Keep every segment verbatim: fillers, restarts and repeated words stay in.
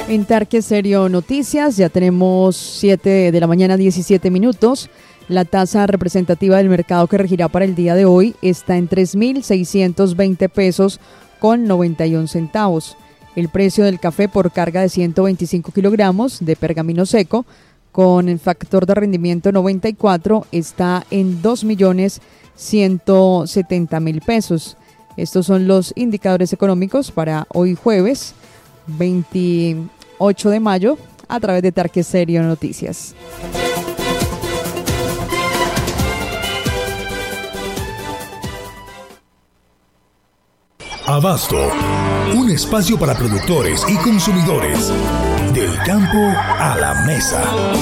En Tarque Serio Noticias ya tenemos siete de la mañana, diecisiete minutos. La tasa representativa del mercado que regirá para el día de hoy está en tres mil seiscientos veinte pesos con noventa y un centavos. El precio del café por carga de ciento veinticinco kilogramos de pergamino seco con el factor de rendimiento noventa y cuatro está en dos millones ciento setenta mil pesos. Estos son los indicadores económicos para hoy jueves veintiocho de mayo a través de Tarque Serio Noticias. Abasto, un espacio para productores y consumidores. Del campo a la mesa.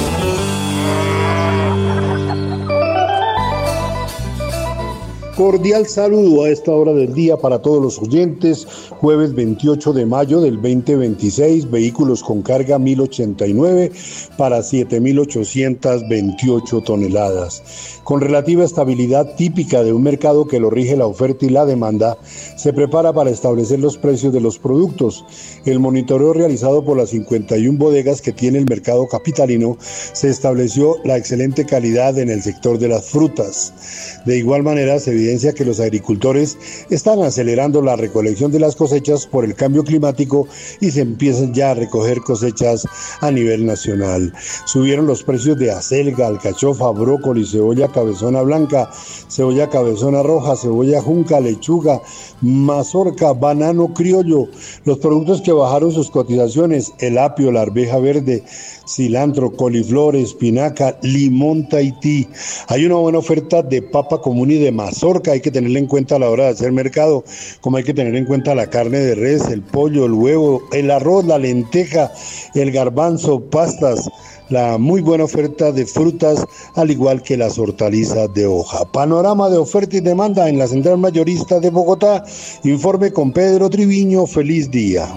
Cordial saludo a esta hora del día para todos los oyentes. Jueves veintiocho de mayo del veinte veintiséis, vehículos con carga mil ochenta y nueve para siete mil ochocientas veintiocho toneladas. Con relativa estabilidad típica de un mercado que lo rige la oferta y la demanda, se prepara para establecer los precios de los productos. El monitoreo realizado por las cincuenta y una bodegas que tiene el mercado capitalino se estableció la excelente calidad en el sector de las frutas. De igual manera, se evidencia que los agricultores están acelerando la recolección de las cosechas por el cambio climático y se empiezan ya a recoger cosechas a nivel nacional. Subieron los precios de acelga, alcachofa, brócoli, cebolla cabezona blanca, cebolla cabezona roja, cebolla junca, lechuga, mazorca, banano criollo. Los productos que bajaron sus cotizaciones: el apio, la arveja verde, cilantro, coliflor, espinaca, limón Tahití. Hay una buena oferta de papa común y de mazorca, hay que tenerla en cuenta a la hora de hacer mercado, como hay que tener en cuenta la carne de res, el pollo, el huevo, el arroz, la lenteja, el garbanzo, pastas. La muy buena oferta de frutas, al igual que las hortalizas de hoja. Panorama de oferta y demanda en la Central Mayorista de Bogotá. Informe con Pedro Triviño. Feliz día.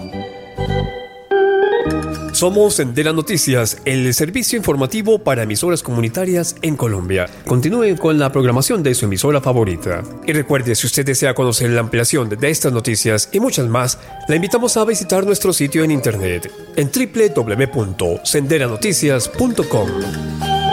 Somos Sendera Noticias, el servicio informativo para emisoras comunitarias en Colombia. Continúen con la programación de su emisora favorita. Y recuerde, si usted desea conocer la ampliación de estas noticias y muchas más, la invitamos a visitar nuestro sitio en internet en doble u doble u doble u punto sendera noticias punto com.